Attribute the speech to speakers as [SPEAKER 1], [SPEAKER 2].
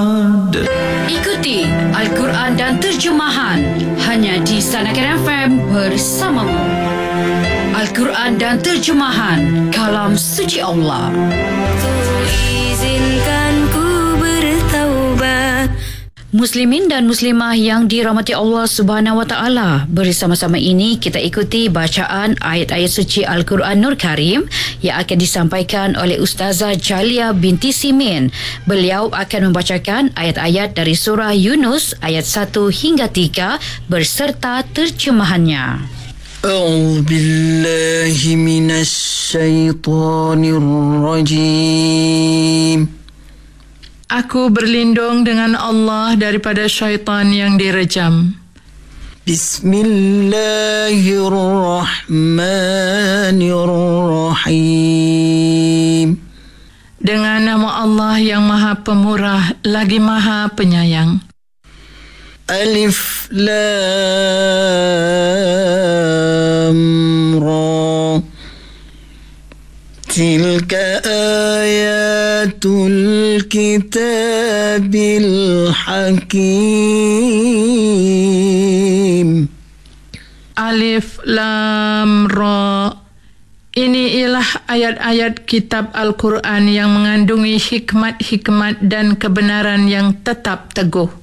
[SPEAKER 1] Ikuti Al-Quran dan terjemahan hanya di Sanakan FM bersamamu. Al-Quran dan terjemahan kalam suci Allah.
[SPEAKER 2] Izinkan ku bertaubat.
[SPEAKER 1] Muslimin dan muslimah yang dirahmati Allah Subhanahu Wa Taala, bersama-sama ini kita ikuti bacaan ayat-ayat suci Al-Quran Nur Karim yang akan disampaikan oleh Ustazah Jalia binti Simin. Beliau akan membacakan ayat-ayat dari surah Yunus ayat 1 hingga 3 berserta terjemahannya.
[SPEAKER 3] A'udzu billahi minasy syaithanir rajim.
[SPEAKER 4] Aku berlindung dengan Allah daripada syaitan yang direjam.
[SPEAKER 3] Bismillahirrahmanirrahim.
[SPEAKER 4] Dengan nama Allah yang Maha Pemurah lagi Maha Penyayang.
[SPEAKER 3] Alif Lam Ra. Tilka ayatul kitabil hakim.
[SPEAKER 4] Alif Lam Ra. Ini ialah ayat-ayat kitab Al-Quran yang mengandungi hikmat-hikmat dan kebenaran yang tetap teguh.